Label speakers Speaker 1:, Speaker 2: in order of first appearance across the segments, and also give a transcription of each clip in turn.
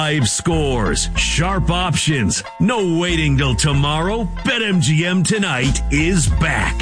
Speaker 1: Live scores, sharp options, no waiting till tomorrow. BetMGM Tonight is back.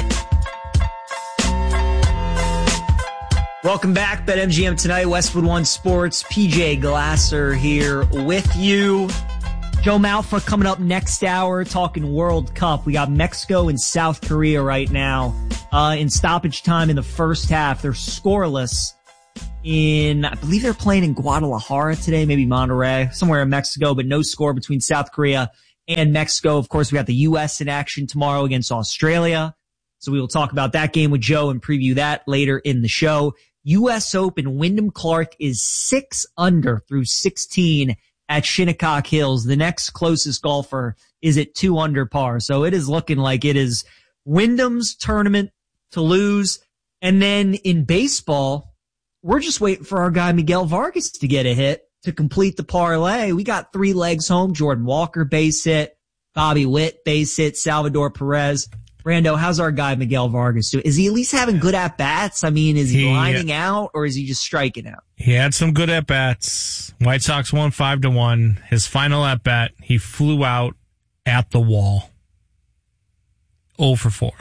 Speaker 2: Welcome back, BetMGM Tonight, Westwood One Sports. PJ Glasser here with you. Joe Malfa coming up next hour, talking World Cup. We got Mexico and South Korea right now in stoppage time in the first half. They're scoreless. I believe they're playing in Guadalajara today, maybe Monterrey, somewhere in Mexico, but no score between South Korea and Mexico. Of course, we got the U.S. in action tomorrow against Australia. So we will talk about that game with Joe and preview that later in the show. U.S. Open, Wyndham Clark is 6 under through 16 at Shinnecock Hills. The next closest golfer is at 2 under par. So it is looking like it is Wyndham's tournament to lose. And then in baseball, we're just waiting for our guy Miguel Vargas to get a hit to complete the parlay. We got 3 legs home. Jordan Walker base hit, Bobby Witt base hit, Salvador Perez. Brando, how's our guy Miguel Vargas doing? Is he at least having good at-bats? I mean, is he lining out or is he just striking out?
Speaker 3: He had some good at-bats. White Sox won 5-1. His final at-bat, he flew out at the wall. 0 for 4.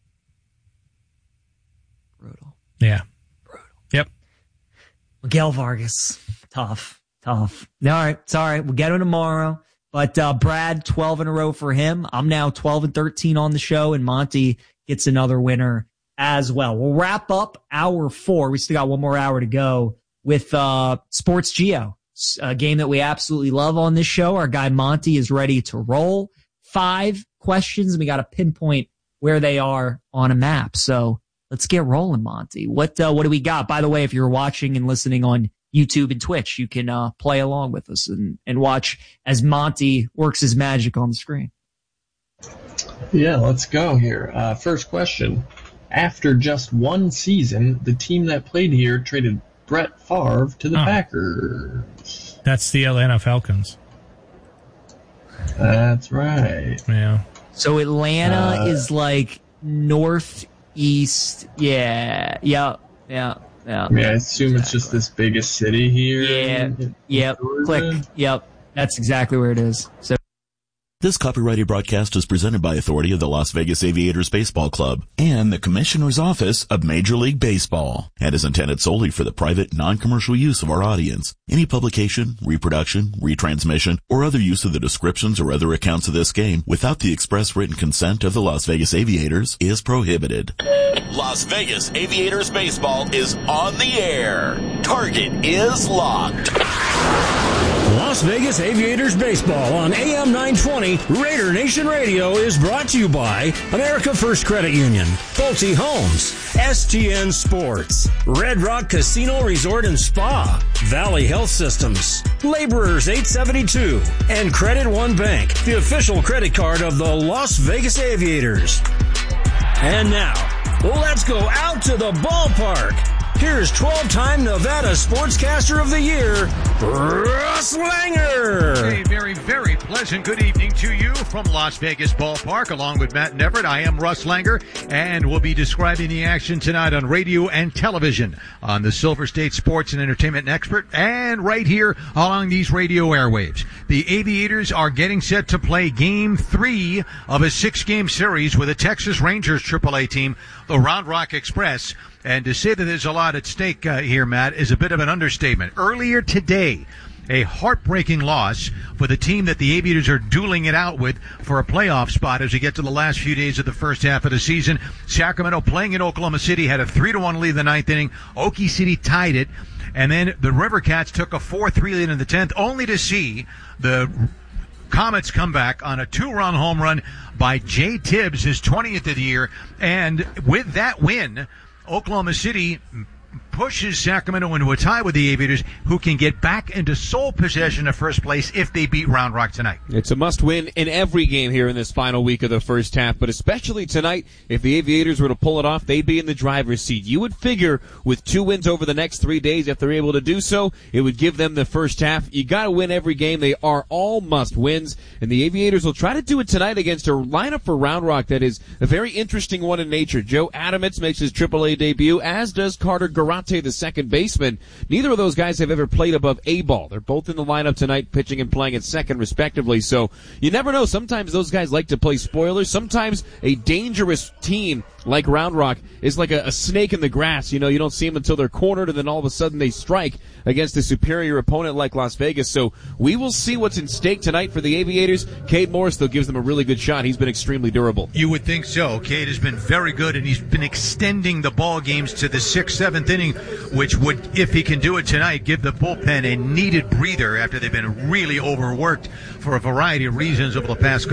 Speaker 2: Brutal.
Speaker 3: Yeah. Yep.
Speaker 2: Miguel Vargas. Tough. All right. It's all right. We'll get him tomorrow. But Brad, 12 in a row for him. I'm now 12-13 on the show, and Monty gets another winner as well. We'll wrap up hour 4. We still got one more hour to go with Sports Geo, a game that we absolutely love on this show. Our guy Monty is ready to roll. 5 questions, and we got to pinpoint where they are on a map. So let's get rolling, Monty. What do we got? By the way, if you're watching and listening on YouTube and Twitch, you can play along with us and watch as Monty works his magic on the screen.
Speaker 4: Yeah, let's go here. First question. After just one season, the team that played here traded Brett Favre to the Packers.
Speaker 3: That's the Atlanta Falcons.
Speaker 4: That's right.
Speaker 3: Yeah.
Speaker 2: So Atlanta is like northeast. Yeah.
Speaker 4: I mean, I assume it's just this biggest city here.
Speaker 2: Yeah. Yep. Click. Yep. That's exactly where it is. So.
Speaker 5: This copyrighted broadcast is presented by authority of the Las Vegas Aviators Baseball Club and the Commissioner's Office of Major League Baseball and is intended solely for the private, non-commercial use of our audience. Any publication, reproduction, retransmission, or other use of the descriptions or other accounts of this game without the express written consent of the Las Vegas Aviators is prohibited.
Speaker 6: Las Vegas Aviators Baseball is on the air. Target is locked.
Speaker 7: Las Vegas Aviators Baseball on AM 920 Raider Nation Radio is brought to you by America First Credit Union, Pulte Homes, STN Sports, Red Rock Casino Resort and Spa, Valley Health Systems, Laborers 872, and Credit One Bank, the official credit card of the Las Vegas Aviators. And now, let's go out to the ballpark. Here's 12-time Nevada Sportscaster of the Year, Russ Langer.
Speaker 8: A very, very pleasant good evening to you from Las Vegas Ballpark, along with Matt Neverett. I am Russ Langer, and we'll be describing the action tonight on radio and television on the Silver State Sports and Entertainment Expert, and right here along these radio airwaves. The Aviators are getting set to play Game 3 of a 6-game series with the Texas Rangers AAA team, the Round Rock Express. And to say that there's a lot at stake here, Matt, is a bit of an understatement. Earlier today, a heartbreaking loss for the team that the Aviators are dueling it out with for a playoff spot as we get to the last few days of the first half of the season. Sacramento playing in Oklahoma City had a 3-1 lead in the ninth inning. Okie City tied it. And then the River Cats took a 4-3 lead in the 10th, only to see the Comets come back on a 2-run home run by Jay Tibbs, his 20th of the year. And with that win, Oklahoma City pushes Sacramento into a tie with the Aviators, who can get back into sole possession of first place if they beat Round Rock tonight.
Speaker 9: It's a must-win in every game here in this final week of the first half, but especially tonight, if the Aviators were to pull it off, they'd be in the driver's seat. You would figure with 2 wins over the next 3 days, if they're able to do so, it would give them the first half. You got to win every game. They are all must-wins, and the Aviators will try to do it tonight against a lineup for Round Rock that is a very interesting one in nature. Joe Adamits makes his AAA debut, as does Carter Garate. Dante, the second baseman. Neither of those guys have ever played above A ball. They're both in the lineup tonight, pitching and playing at second, respectively. So you never know. Sometimes those guys like to play spoilers. Sometimes a dangerous team like Round Rock is like a snake in the grass. You don't see them until they're cornered, and then all of a sudden they strike against a superior opponent like Las Vegas. So we will see what's in stake tonight for the Aviators. Cade Morris, though, gives them a really good shot. He's been extremely durable.
Speaker 8: You would think so. Cade has been very good, and he's been extending the ball games to the 6th, 7th inning, which would, if he can do it tonight, give the bullpen a needed breather after they've been really overworked for a variety of reasons over the past